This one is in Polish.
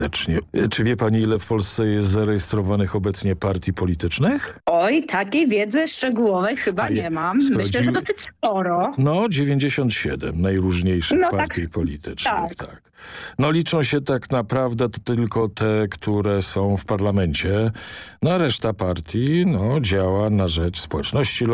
Czy wie pani, ile w Polsce jest zarejestrowanych obecnie partii politycznych? Oj, takiej wiedzy szczegółowej chyba nie mam. Myślę, że dosyć sporo. No, 97 najróżniejszych No partii tak, politycznych, tak. tak. No liczą się tak naprawdę tylko te, które są w parlamencie. No a reszta partii działa na rzecz społeczności